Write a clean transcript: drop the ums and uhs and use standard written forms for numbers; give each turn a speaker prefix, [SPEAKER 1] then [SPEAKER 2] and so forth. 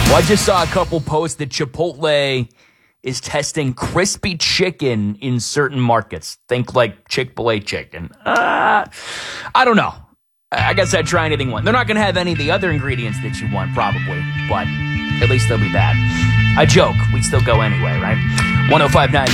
[SPEAKER 1] Well, I just saw a couple posts that Chipotle is testing crispy chicken in certain markets. Think like Chick-fil-A chicken. I don't know. I guess I'd try anything once. They're not going to have any of the other ingredients that you want, probably, but at least they'll be that. I joke. We'd still go anyway, right? 105.9